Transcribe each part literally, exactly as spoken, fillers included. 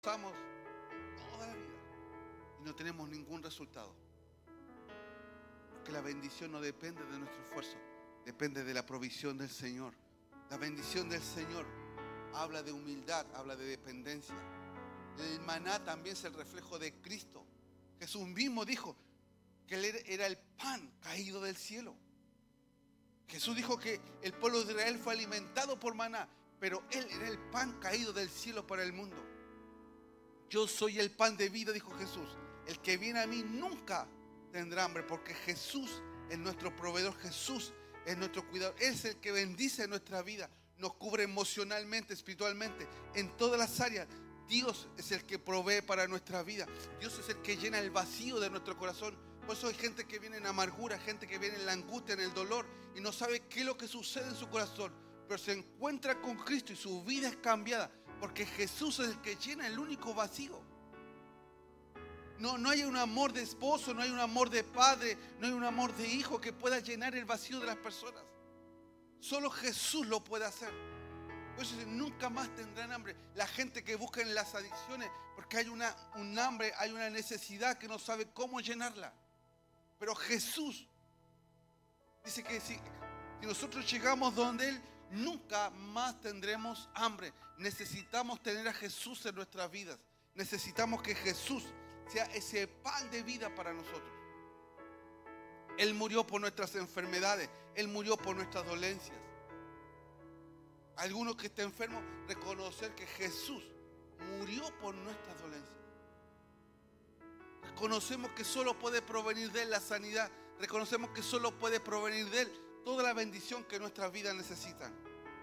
Pasamos toda la vida y no tenemos ningún resultado. Porque la bendición no depende de nuestro esfuerzo, depende de la provisión del Señor. La bendición del Señor habla de humildad, habla de dependencia. El maná también es el reflejo de Cristo. Jesús mismo dijo que Él era el pan caído del cielo. Jesús dijo que el pueblo de Israel fue alimentado por maná, pero Él era el pan caído del cielo para el mundo. Yo soy el pan de vida, dijo Jesús. El que viene a mí nunca tendrá hambre, porque Jesús es nuestro proveedor, Jesús es nuestro cuidador. Él es el que bendice nuestra vida, nos cubre emocionalmente, espiritualmente, en todas las áreas. Dios es el que provee para nuestra vida. Dios es el que llena el vacío de nuestro corazón. Por eso hay gente que viene en amargura, gente que viene en la angustia, en el dolor, y no sabe qué es lo que sucede en su corazón, pero se encuentra con Cristo y su vida es cambiada, porque Jesús es el que llena el único vacío. No, no hay un amor de esposo, no hay un amor de padre, no hay un amor de hijo que pueda llenar el vacío de las personas. Solo Jesús lo puede hacer. Por eso nunca más tendrán hambre. La gente que busca en las adicciones, porque hay una, un hambre, hay una necesidad que no sabe cómo llenarla. Pero Jesús dice que si, si nosotros llegamos donde Él, nunca más tendremos hambre. Necesitamos tener a Jesús en nuestras vidas. Necesitamos que Jesús sea ese pan de vida para nosotros. Él murió por nuestras enfermedades. Él murió por nuestras dolencias. Alguno que esté enfermo, reconocer que Jesús murió por nuestras dolencias. Reconocemos que solo puede provenir de Él la sanidad. Reconocemos que solo puede provenir de Él toda la bendición que nuestras vidas necesitan.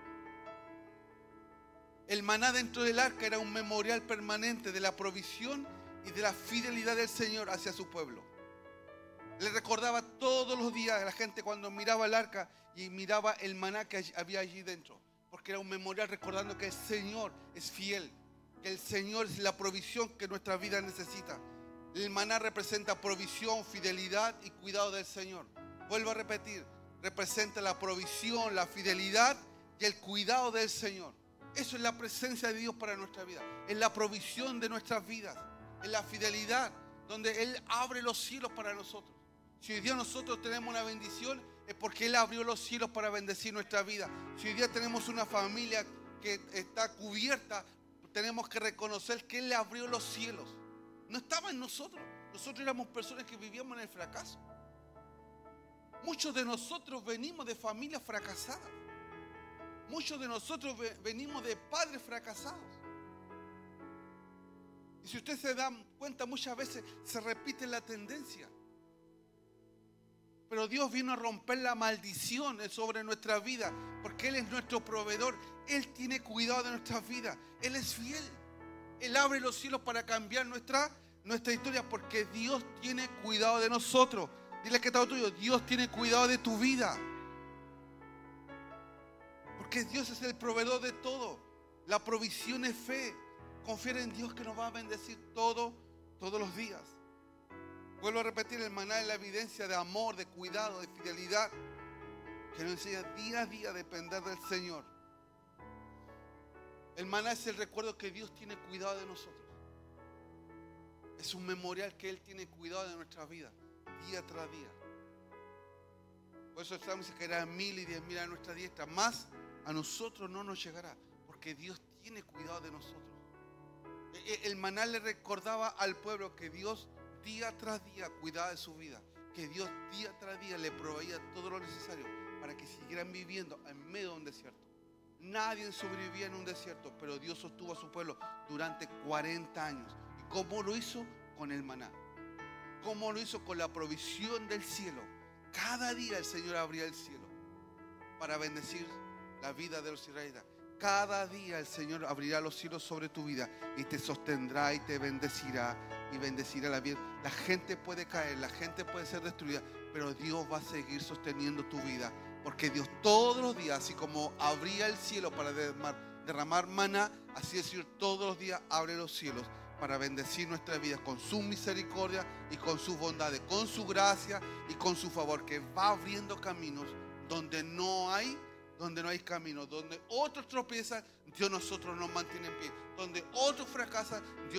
El maná dentro del arca era un memorial permanente de la provisión y de la fidelidad del Señor hacia su pueblo. Le recordaba todos los días a la gente cuando miraba el arca y miraba el maná que había allí dentro. Porque era un memorial recordando que el Señor es fiel, que el Señor es la provisión que nuestra vida necesita. El maná representa provisión, fidelidad y cuidado del Señor. Vuelvo a repetir, representa la provisión, la fidelidad y el cuidado del Señor. Eso es la presencia de Dios para nuestra vida. Es la provisión de nuestras vidas. Es la fidelidad donde Él abre los cielos para nosotros. Si hoy día nosotros tenemos una bendición, es porque Él abrió los cielos para bendecir nuestra vida. Si hoy día tenemos una familia que está cubierta, tenemos que reconocer que Él le abrió los cielos. No estaba en nosotros. Nosotros éramos personas que vivíamos en el fracaso. Muchos de nosotros venimos de familias fracasadas. Muchos de nosotros venimos de padres fracasados. Y si ustedes se dan cuenta, muchas veces se repite la tendencia. Pero Dios vino a romper la maldición sobre nuestra vida, porque Él es nuestro proveedor. Él tiene cuidado de nuestras vidas. Él es fiel. Él abre los cielos para cambiar nuestra, nuestra historia, porque Dios tiene cuidado de nosotros. Dile que está tuyo, Dios tiene cuidado de tu vida. Porque Dios es el proveedor de todo. La provisión es fe. Confiar en Dios que nos va a bendecir todo, todos los días. Vuelvo a repetir, el maná es la evidencia de amor, de cuidado, de fidelidad, que nos enseña día a día a depender del Señor. El maná es el recuerdo que Dios tiene cuidado de nosotros. Es un memorial que Él tiene cuidado de nuestra vida, día tras día. Por eso el Salmo dice que era mil y diez mil a nuestra diestra, más a nosotros no nos llegará, porque Dios tiene cuidado de nosotros. El maná le recordaba al pueblo que Dios día tras día cuidaba de su vida, que Dios día tras día le proveía todo lo necesario para que siguieran viviendo en medio de un desierto. Nadie sobrevivía en un desierto, pero Dios sostuvo a su pueblo durante cuarenta años. ¿Y cómo lo hizo? Con el maná. ¿Cómo lo hizo? Con la provisión del cielo. Cada día el Señor abría el cielo para bendecir la vida de los israelitas. Cada día el Señor abrirá los cielos sobre tu vida y te sostendrá y te bendecirá y bendecirá la vida. La gente puede caer, la gente puede ser destruida, pero Dios va a seguir sosteniendo tu vida, porque Dios todos los días, así como abría el cielo para derramar, derramar maná, así decir, todos los días abre los cielos para bendecir nuestras vidas con su misericordia y con sus bondades, con su gracia y con su favor, que va abriendo caminos donde no hay donde no hay camino, donde otros tropiezan, Dios nosotros nos mantiene en pie. Donde otros fracasan, Dios